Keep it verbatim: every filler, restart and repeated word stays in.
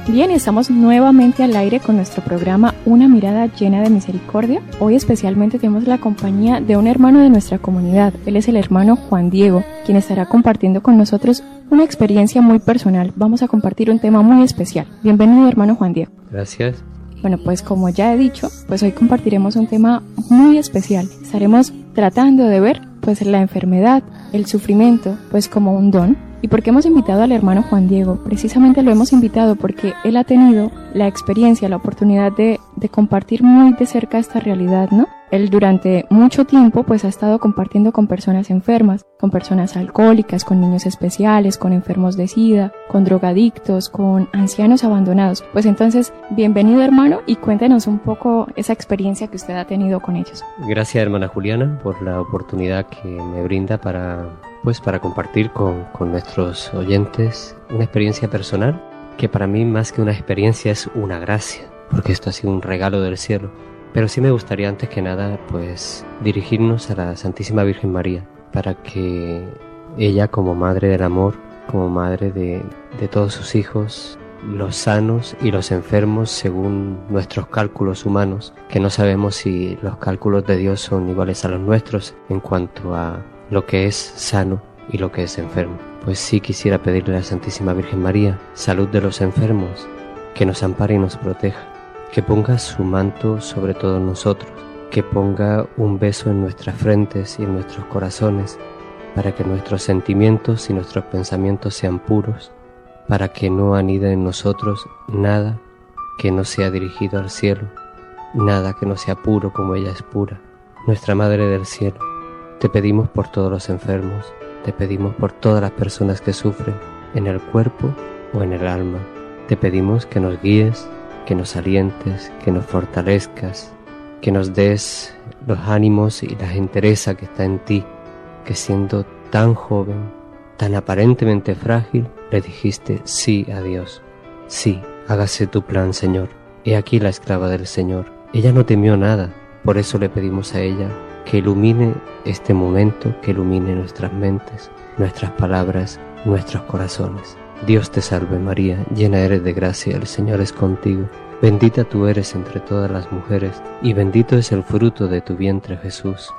Bien, estamos nuevamente al aire con nuestro programa Una mirada llena de misericordia. Hoy especialmente tenemos la compañía de un hermano de nuestra comunidad. Él es el hermano Juan Diego, quien estará compartiendo con nosotros una experiencia muy personal. Vamos a compartir un tema muy especial. Bienvenido, hermano Juan Diego. Gracias. Bueno, pues como ya he dicho, pues hoy compartiremos un tema muy especial. Estaremos tratando de ver pues la enfermedad, el sufrimiento, pues como un don. ¿Y por qué hemos invitado al hermano Juan Diego? Precisamente lo hemos invitado porque él ha tenido la experiencia, la oportunidad de, de compartir muy de cerca esta realidad, ¿no? Él durante mucho tiempo pues ha estado compartiendo con personas enfermas, con personas alcohólicas, con niños especiales, con enfermos de SIDA, con drogadictos, con ancianos abandonados. Pues entonces, bienvenido hermano y cuéntenos un poco esa experiencia que usted ha tenido con ellos. Gracias hermana Juliana por la oportunidad que me brinda para, pues, para compartir con, con nuestros oyentes una experiencia personal que para mí más que una experiencia es una gracia, porque esto ha sido un regalo del cielo. Pero sí me gustaría antes que nada pues dirigirnos a la Santísima Virgen María para que ella como Madre del Amor, como Madre de, de todos sus hijos, los sanos y los enfermos según nuestros cálculos humanos, que no sabemos si los cálculos de Dios son iguales a los nuestros en cuanto a lo que es sano y lo que es enfermo. Pues sí quisiera pedirle a la Santísima Virgen María, salud de los enfermos, que nos ampare y nos proteja, que ponga su manto sobre todos nosotros, que ponga un beso en nuestras frentes y en nuestros corazones, para que nuestros sentimientos y nuestros pensamientos sean puros, para que no anide en nosotros nada que no sea dirigido al cielo, nada que no sea puro como ella es pura. Nuestra Madre del Cielo, te pedimos por todos los enfermos, te pedimos por todas las personas que sufren, en el cuerpo o en el alma. Te pedimos que nos guíes, que nos alientes, que nos fortalezcas, que nos des los ánimos y la entereza que está en ti, que siendo tan joven, tan aparentemente frágil, le dijiste sí a Dios. Sí, hágase tu plan, Señor. He aquí la esclava del Señor. Ella no temió nada, por eso le pedimos a ella que ilumine este momento, que ilumine nuestras mentes, nuestras palabras, nuestros corazones. Dios te salve María, llena eres de gracia, el Señor es contigo. Bendita tú eres entre todas las mujeres, y bendito es el fruto de tu vientre Jesús.